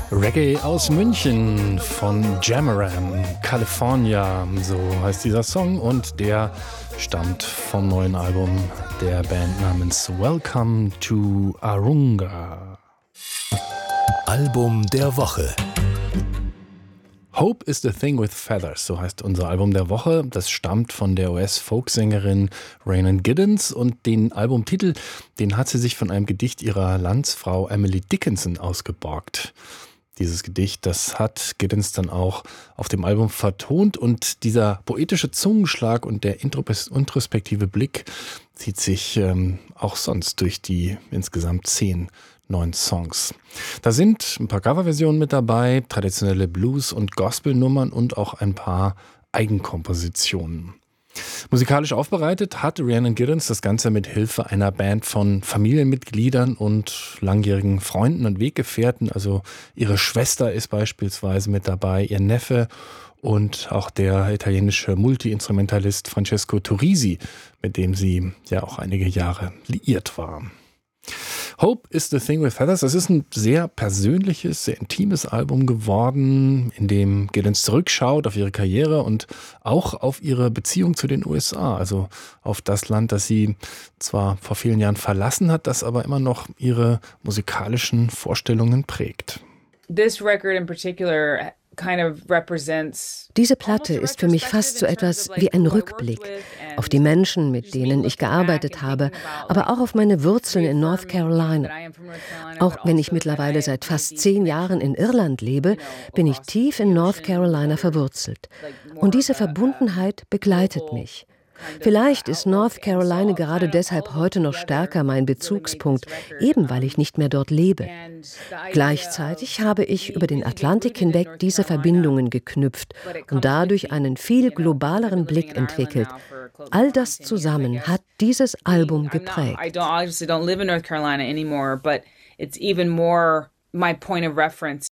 Reggae aus München von Jamaram, California, so heißt dieser Song, und der stammt vom neuen Album der Band namens Welcome to Arunga. Album der Woche. Hope is the Thing with Feathers, so heißt unser Album der Woche. Das stammt von der US-Folksängerin Rhiannon Giddens und den Albumtitel, den hat sie sich von einem Gedicht ihrer Landsfrau Emily Dickinson ausgeborgt. Dieses Gedicht, das hat Giddens dann auch auf dem Album vertont, und dieser poetische Zungenschlag und der introspektive Blick zieht sich auch sonst durch die insgesamt 10 neuen Songs. Da sind ein paar Coverversionen mit dabei, traditionelle Blues- und Gospelnummern und auch ein paar Eigenkompositionen. Musikalisch aufbereitet hat Rhiannon Giddens das Ganze mit Hilfe einer Band von Familienmitgliedern und langjährigen Freunden und Weggefährten. Also ihre Schwester ist beispielsweise mit dabei, ihr Neffe und auch der italienische Multi-Instrumentalist Francesco Turrisi, mit dem sie ja auch einige Jahre liiert war. Hope is the Thing with Feathers. Das ist ein sehr persönliches, sehr intimes Album geworden, in dem Giddens zurückschaut auf ihre Karriere und auch auf ihre Beziehung zu den USA, also auf das Land, das sie zwar vor vielen Jahren verlassen hat, das aber immer noch ihre musikalischen Vorstellungen prägt. This record in particular kind of represents. Diese Platte ist für mich fast so etwas wie ein Rückblick auf die Menschen, mit denen ich gearbeitet habe, aber auch auf meine Wurzeln in North Carolina. Auch wenn ich mittlerweile seit fast 10 Jahren in Irland lebe, bin ich tief in North Carolina verwurzelt. Und diese Verbundenheit begleitet mich. Vielleicht ist North Carolina gerade deshalb heute noch stärker mein Bezugspunkt, eben weil ich nicht mehr dort lebe. Gleichzeitig habe ich über den Atlantik hinweg diese Verbindungen geknüpft und dadurch einen viel globaleren Blick entwickelt. All das zusammen hat dieses Album geprägt. My point of reference